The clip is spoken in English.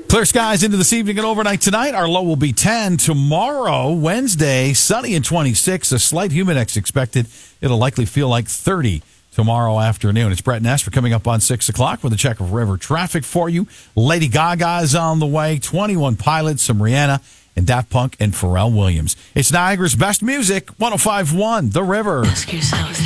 Clear skies into this evening and overnight tonight. Our low will be 10. Tomorrow, Wednesday, sunny and 26. A slight humidex expected. It'll likely feel like 30 tomorrow afternoon. It's Brett Ness for coming up on 6 o'clock with a check of river traffic for you. Lady Gaga is on the way. 21 Pilots, some Rihanna, and Daft Punk and Pharrell Williams. It's Niagara's best music, 105.1 The River. Ask yourself